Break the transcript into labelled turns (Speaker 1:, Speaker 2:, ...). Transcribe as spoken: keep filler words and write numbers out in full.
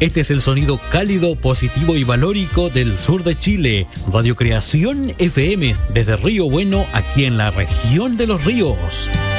Speaker 1: Este es el sonido cálido, positivo y valórico del sur de Chile. Radio Creación F M desde Río Bueno, aquí en la región de los ríos.